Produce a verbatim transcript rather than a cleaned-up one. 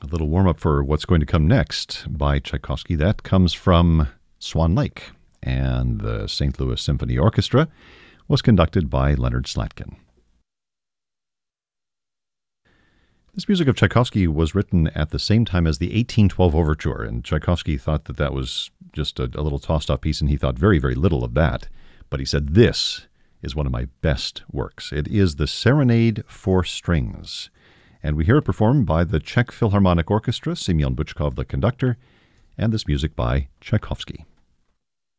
A little warm-up for what's going to come next by Tchaikovsky. That comes from Swan Lake, and the Saint Louis Symphony Orchestra was conducted by Leonard Slatkin. This music of Tchaikovsky was written at the same time as the eighteen twelve Overture, and Tchaikovsky thought that that was just a, a little tossed-off piece, and he thought very, very little of that. But he said, this is one of my best works. It is the Serenade for Strings, and we hear it performed by the Czech Philharmonic Orchestra, Semyon Bychkov the conductor, and this music by Tchaikovsky.